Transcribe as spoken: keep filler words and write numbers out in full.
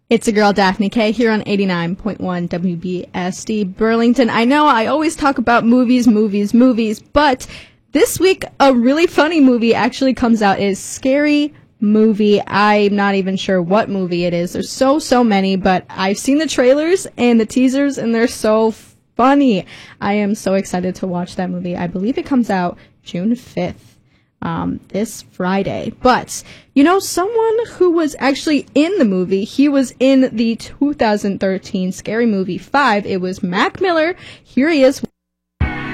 It's a girl, Daphne K, here on eighty-nine point one W B S D Burlington. I know I always talk about movies, movies, movies, but this week a really funny movie actually comes out. It is Scary Movie. I'm not even sure what movie it is. There's so, so many, but I've seen the trailers and the teasers, and they're so funny. I am so excited to watch that movie. I believe it comes out June fifth. Um, this Friday. But, you know, someone who was actually in the movie, he was in the two thousand thirteen Scary Movie five. It was Mac Miller. Here he is